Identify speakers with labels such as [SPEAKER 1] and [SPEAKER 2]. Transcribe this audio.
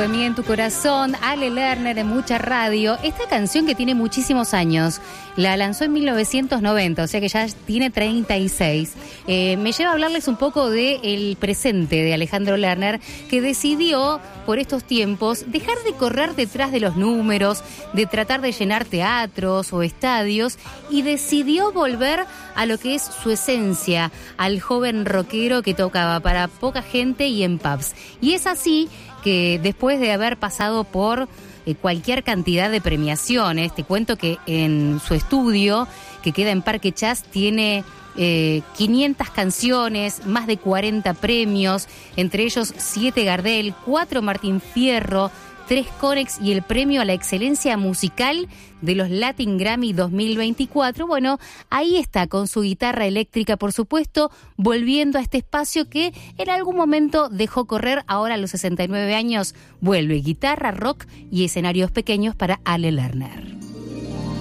[SPEAKER 1] de mí en tu corazón, Ale Lerner en Mucha Radio. Esta canción que tiene muchísimos años, la lanzó en 1990, o sea que ya tiene 36. Me lleva a hablarles un poco del presente de Alejandro Lerner, que decidió por estos tiempos dejar de correr detrás de los números, de tratar de llenar teatros o estadios, y decidió volver a lo que es su esencia, al joven rockero que tocaba para poca gente y en pubs. Y es así que después de haber pasado por cualquier cantidad de premiaciones, te cuento que en su estudio, que queda en Parque Chas, tiene 500 canciones, más de 40 premios, entre ellos 7 Gardel, 4 Martín Fierro, 3 Conex y el premio a la excelencia musical de los Latin Grammy 2024. Bueno, ahí está, con su guitarra eléctrica, por supuesto, volviendo a este espacio que en algún momento dejó correr. Ahora a los 69 años vuelve guitarra, rock y escenarios pequeños para Ale Lerner.